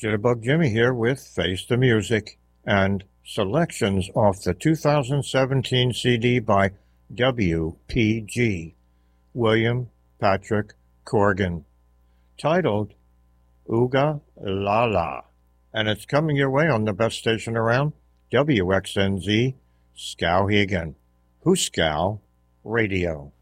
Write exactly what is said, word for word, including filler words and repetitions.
Jitterbug Jimmy here with Face the Music and selections off the two thousand seventeen C D by W P G, William Patrick Corgan, titled Ooga La La, and it's coming your way on the best station around, W X N Z Skowhegan, Hooskow Radio.